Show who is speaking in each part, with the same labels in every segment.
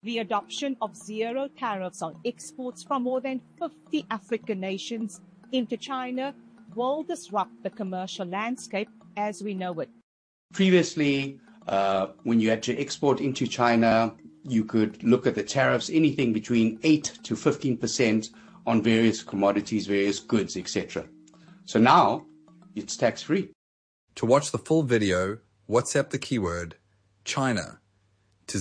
Speaker 1: The adoption of zero tariffs on exports from more than 50 African nations into China will disrupt the commercial landscape as we know it.
Speaker 2: Previously, when you had to export into China, you could look at the tariffs, anything between 8 to 15% on various commodities, various goods, etc. So now, it's tax-free.
Speaker 3: To watch the full video, WhatsApp the keyword China to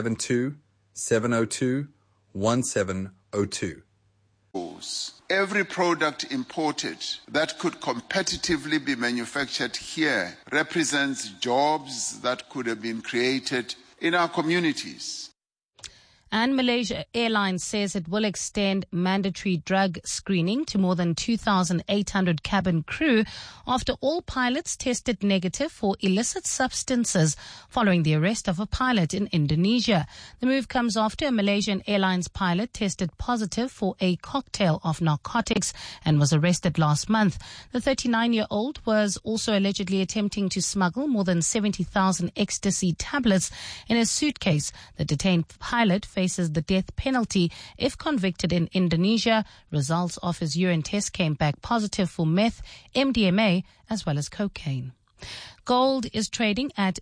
Speaker 3: 072-702-1702.
Speaker 4: Every product imported that could competitively be manufactured here represents jobs that could have been created in our communities.
Speaker 5: And Malaysia Airlines says it will extend mandatory drug screening to more than 2,800 cabin crew after all pilots tested negative for illicit substances following the arrest of a pilot in Indonesia. The move comes after a Malaysian Airlines pilot tested positive for a cocktail of narcotics and was arrested last month. The 39-year-old was also allegedly attempting to smuggle more than 70,000 ecstasy tablets in a suitcase. The detained pilot faces the death penalty if convicted in Indonesia. Results of his urine test came back positive for meth, MDMA, as well as cocaine. Gold is trading at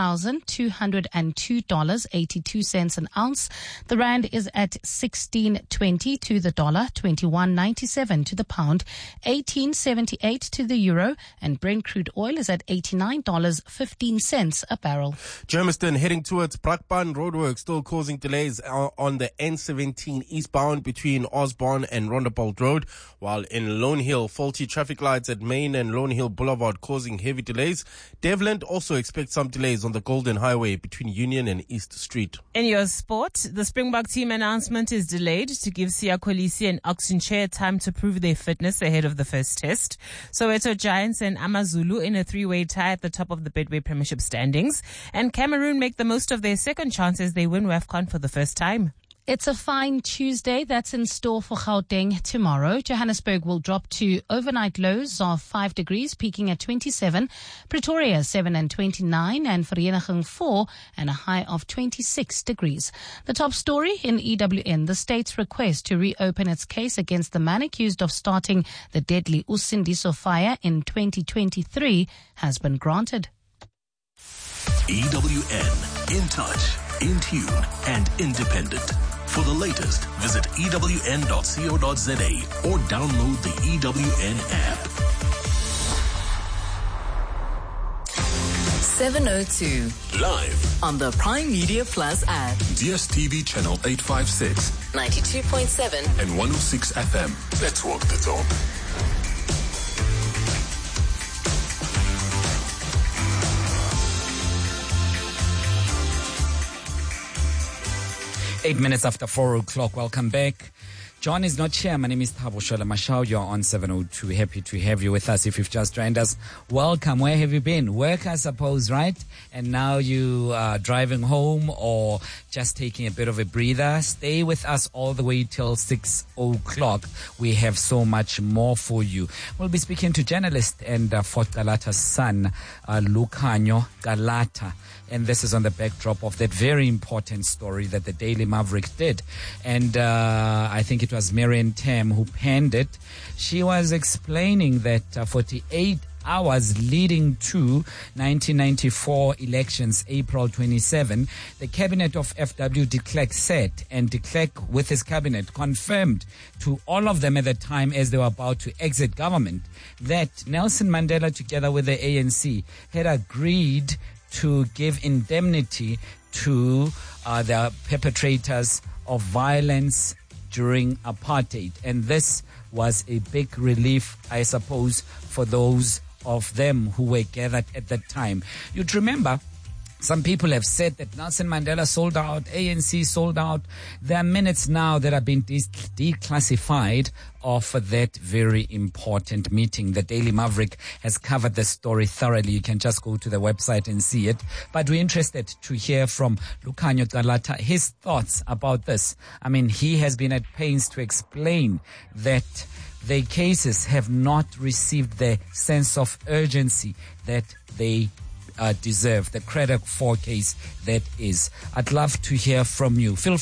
Speaker 5: $4,202.82 an ounce. The rand is at 16.20 to the dollar, 21.97 to the pound, 18.78 to the euro, and Brent crude oil is at $89.15 a barrel.
Speaker 6: Germiston heading towards Brakpan roadwork still causing delays on the N17 eastbound between Osborne and Rondebolt Road, while in Lone Hill, faulty traffic lights at Main and Lone Hill Boulevard causing heavy delays. Devland also expects some delays on the Golden Highway between Union and East Street.
Speaker 7: In your sport, the Springbok team announcement is delayed to give Siya Kolisi and Oxen Chair time to prove their fitness ahead of the first test. Soweto Giants and AmaZulu in a three-way tie at the top of the Betway Premiership standings. And Cameroon make the most of their second chance as they win WAFCON for the first time.
Speaker 5: It's a fine Tuesday that's in store for Gauteng tomorrow. Johannesburg will drop to overnight lows of 5 degrees, peaking at 27. Pretoria 7 and 29, and Vereeniging 4 and a high of 26 degrees. The top story in EWN, the state's request to reopen its case against the man accused of starting the deadly Usindiso fire in 2023 has been granted.
Speaker 8: EWN, in touch, in tune, and independent. For the latest, visit ewn.co.za or download the EWN app.
Speaker 9: 702.
Speaker 8: Live
Speaker 9: on the Prime Media Plus app.
Speaker 8: DSTV channel 856.
Speaker 9: 92.7.
Speaker 8: And 106 FM. Let's walk the talk.
Speaker 10: Eight minutes after 4 o'clock. Welcome back. John is not here. My name is Thabo Shola Mashao. You're on 702. Happy to have you with us. If you've just joined us, welcome. Where have you been? Work, I suppose, right? And now you are driving home or just taking a bit of a breather. Stay with us all the way till 6 o'clock. We have so much more for you. We'll be speaking to journalist and Fort Galata's son, Lukhanyo Galata. And this is on the backdrop of that very important story that the Daily Maverick did. And I think it was Marian Tam who penned it. She was explaining that 48 hours leading to 1994 elections, April 27, the cabinet of FW de Klerk said, and de Klerk with his cabinet confirmed to all of them at the time as they were about to exit government that Nelson Mandela together with the ANC had agreed to give indemnity to the perpetrators of violence during apartheid. And this was a big relief, I suppose, for those of them who were gathered at that time. You'd remember, some people have said that Nelson Mandela sold out, ANC sold out. There are minutes now that have been declassified of that very important meeting. The Daily Maverick has covered the story thoroughly. You can just go to the website and see it. But we're interested to hear from Lukhanyo Galata, his thoughts about this. I mean, he has been at pains to explain that the cases have not received the sense of urgency that they deserve, the Credit 4 case that is. I'd love to hear from you. Feel